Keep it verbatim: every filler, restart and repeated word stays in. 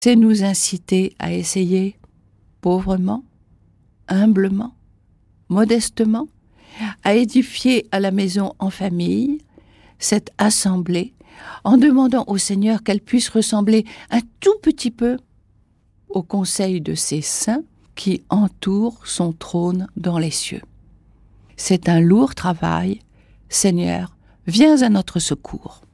c'est nous inciter à essayer pauvrement, humblement, modestement, à édifier à la maison en famille cette assemblée en demandant au Seigneur qu'elle puisse ressembler un tout petit peu au conseil de ces saints qui entourent son trône dans les cieux. C'est un lourd travail. Seigneur, viens à notre secours.